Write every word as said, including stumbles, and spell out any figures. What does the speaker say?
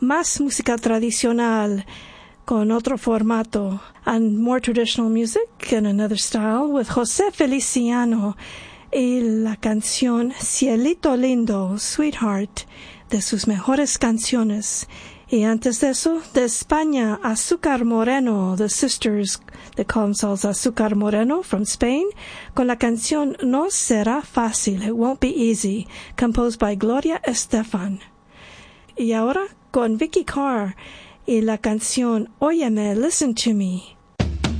más música tradicional con otro formato, and more traditional music in another style with José Feliciano y la canción Cielito Lindo, Sweetheart, de sus mejores canciones. Y antes de eso, de España, Azúcar Moreno, the sisters, they call themselves Azúcar Moreno from Spain, con la canción No Será Fácil, It Won't Be Easy, composed by Gloria Estefan. Y ahora, con Vicky Carr y la canción Óyeme, Listen to Me,